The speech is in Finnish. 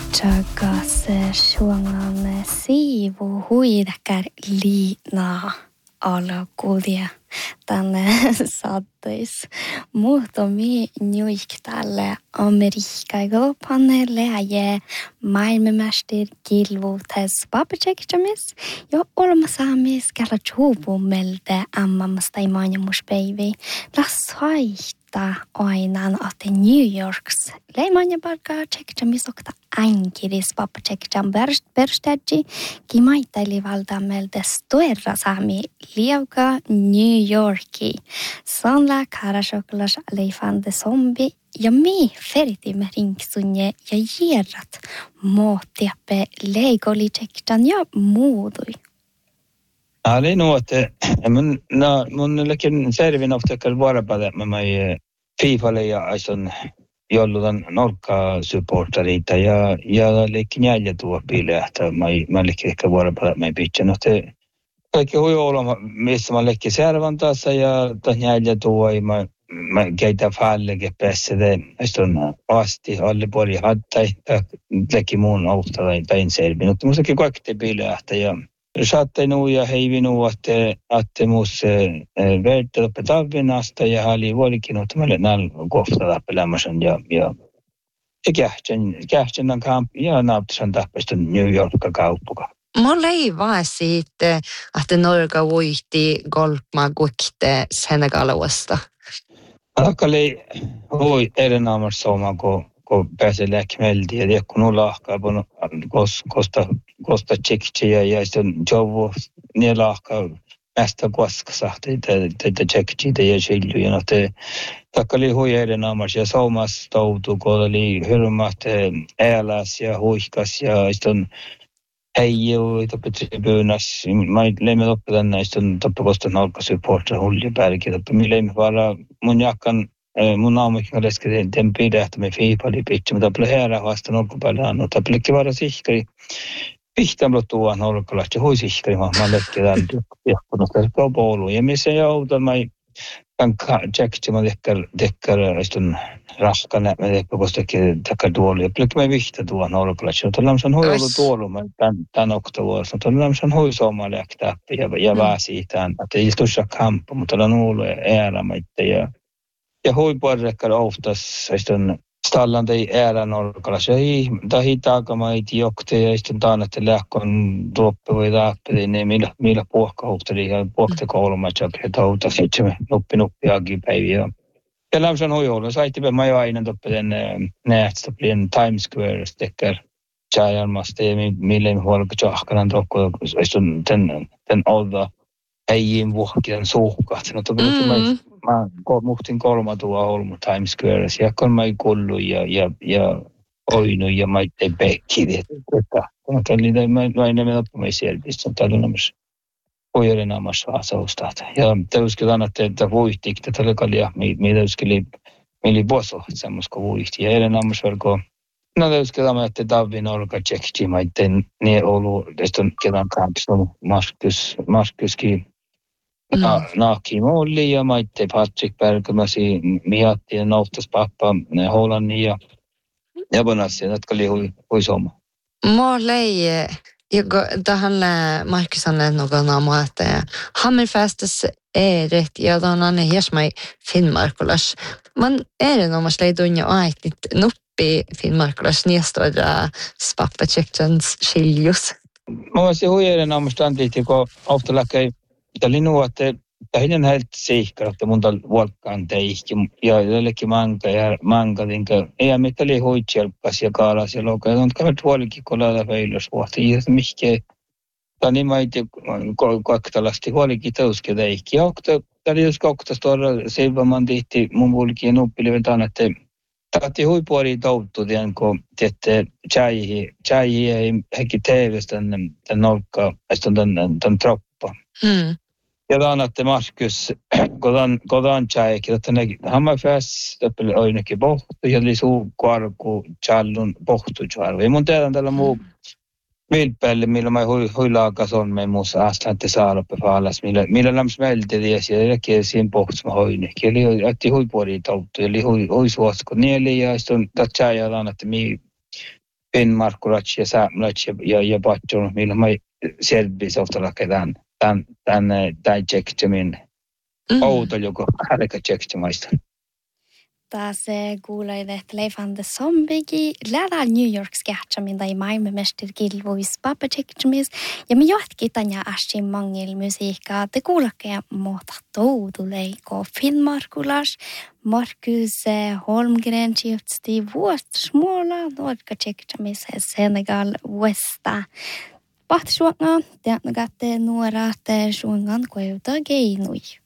Takas suongan siivu huidakar liinaa alkuulia tänne saattais muutami nuik tälle Amerikka-panelle ja maailmanmäster kilvuutes papachekjamis ja olmasaamis kalla chuupumelde ammamasta imanjamuspäivi lashaita aina att New Yorks leimanja palka tsekjamisokta ankiris papachekjam perstäji kimaitali valtamelde stoerra saami liauka New Yorki. Sanla karasoklas leifande zombi ja mi feritimme ringsunje ja hierrat muotiappe leikoli tsekjan ja muudui. Ali nog att mun lekin servin ofta vara på det med mig FIFA ja sån jolludan nolka supporterita ja lekin jäljä tuo pile että mä lekin vara på det med pitchen att kaikki hui olla missä mä lekin servantassa ja jäljä tuo mä keitä fallege pääsee sån asti alle pori hattai lekin mun ofta tai servin mutta mustakin kaikki pile että ja Saatte ja heivinu, että muus verta loppe talvinasta ja hali vuolikin ottamalle näin kohta lämmäsen ja kähtsen kamp ja naaptisan tappesta New Yorka kauppuka. Mulla ei vaan siitä, että Norga voitti golfmaa kuitte Senegalista. Alkali voi erinomaisesti soma, kun pääsee läkmeltiin ja kun on lahkaa, kosta tsekkiä ja sitten joku niin lahkaa mästä koskasahti tätä tsekkiä ja siljuja. Alkali voi erinomaisesti ja somas toutu, kun oli hyrmät ääläs ja huihkas ja sitten heijui tribunas. Mä leimme loppu tänne, sitten kostan nolkasupporter huljupärki. Mä leimme vara mun jakkan mun naamikin lesken den pidähtä me fiipali pitsi, mutta plehärä vastaan olkupäällä mutta plikki vara sihkari. Pihtamlo tuon nolkalasta hui sihkari mä lekki täällä jahkunut koulu ja missä joutan mä tsekki mä tekkar istun raskana mä tekkä kostakin takka tuoli ja plikki mä vihtä tuon nolkalasta mutta lämsän hui ollut tuolu mä tän oktovuorossa mutta lämsän hui soma lähtää ja väsiitään että ei tuossa kampa mutta on ollut äärämättä ja huipuolella oftas sitten stallan ei äärän olkalla se ei taakamaiti jokte ja sitten taannatte lähkon tuoppe voi taappi niin millä puhkauhteli ja puhkte kolmatsak ja tauta sitten nuppi agipäiviä ja lämsän huijoulun saittipe mä jo aina toppen nähtstä plien Times Square tekkär tjäjälmasta ja millä huolka tjahkanan tokko sitten den olda äijin vuohkien suhkat no toppen mä muhtin kolmatua olmu Times Squareissa ja kun mä ei kullu ja oinu ja mä ei pekkidi. Mä ei näemme loppumaan selvissä, mutta täällä on myös huijoiden amassa vaasaustaat. Ja täyskin annatte, että vuihti, että tällä kalia, mitä mieli vuoso, semmoista vuihti. Ja eilen amassa verkko, no täyskin annatte, että Davin olka tsekki, mä ei ne ollut, tästä on kelan kampissa, Markuskin. Naaki molli ja maitte Patrick Bergamasi miatti ja nouhtas pappa Hollannin ja bonassi, jotka oli huisoma. Mulla ei, tähän Markus on någon naama, että Hammerfestas eret ja on aina hiesmai Finnmarkulas. Man erinomaisesti ei tunne aitit nuppi Finnmarkulas niestöidä spappa tsektjans skiljus. Mä olisin huijeren ammustantiitti, kun ofta läkei tämä oli nuo, että tähän näet seikkaa, että mun tal vuokkaan teihki ja jollekin manga, ei mitään oli hoitselpas ja kaalas ja loka. On käydä huolikin kolalla veilös vuotta. Ja mihke, tämä niin mä itse kaktalasti huolikin teuskin teihki. Ja tämä oli jos kaktas tuolla seivaman tihti mun vuolikin nuppilivetaan, että tahti huipuoli touttu, kun teette tjäihi ei hekki teevestä tämän nolkkaa, tämän troppa. Ja annatte Markus, kodan tjäikin, että Hammerfest oli ainakin pohtu ja lisuu kuarku tjallun pohtu tjarvi. Mun tehdään tällä muu vilpäälle, millä mä huilaakas on me muussa Aslantti Saaloppe faalas, millä lämps välteliäs ja siinä pohtus mä hoinikin. Eli jätti huipuoli tauttu, eli huisuosko nieli ja sitten tjäijä annatte Finnmarkulat ja saamelat ja patjun, millä mä selvis oftalakke tämän tsekkimin outo, joka hälkä tsekkimaista. Taas kuulee, että leifande zombigi lähdä New York sketchamin tai maailmanmestari kilvois papatsekkimis. Ja me jatkin tänne asti mangil musiikkaa. Te kuulakee muuta toutuleiko Finnmarkulas, Markus Holmgren tjutsti vuosmuola, nuolka tsekkimis Senegal Westa. Pahtisuokna, teatnagatte nuorat suungan koeuta geinui.